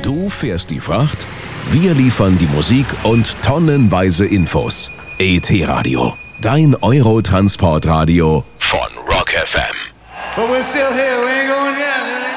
Du fährst die Fracht, wir liefern die Musik und tonnenweise Infos. ET-Radio, dein Eurotransportradio von Rock FM. But we're still here, we ain't going yet.